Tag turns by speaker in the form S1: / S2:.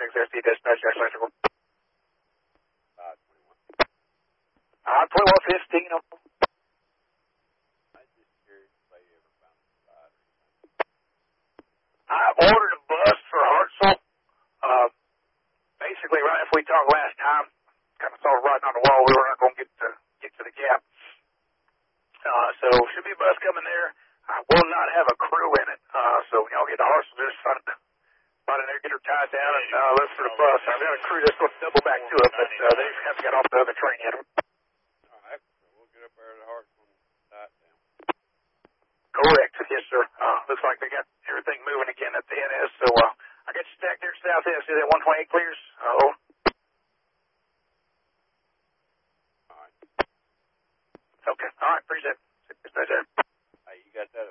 S1: XSD dispatch, electrical.
S2: 21.
S1: 2115.
S2: I just curious if they ever found a spot or anything.
S1: I ordered a bus for Hartselle. Basically, right after we talked last time, kind of saw it writing on the wall. We were not going to get to the gap. So should be a bus coming there. I will not have a crew in it. So when y'all get to Hartselle, just find in there, get her tied down, and look for the bus. I've got a crew that's going to double back to it, but they just haven't got off the other train yet.
S2: All right, so we'll get up there to Hartselle and tie it down.
S1: Correct, yes, sir. Looks like they got everything moving again at the NS. So I got you stacked there southeast. See that 128 clears?
S2: All right.
S1: Okay. All right, appreciate it.
S2: Hey, you got that